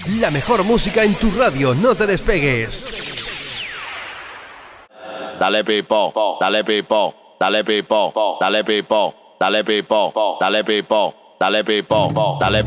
La mejor música en tu radio, no te despegues. Dale pipo, dale pipo, dale pipo, dale pipo, dale pipo, dale pipo, dale pipo, dale